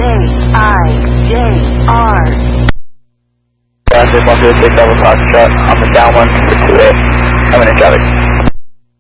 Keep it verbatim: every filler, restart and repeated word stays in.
I J R. Traffic one zero six double Foxtrot on the down one to two eight. I'm in traffic.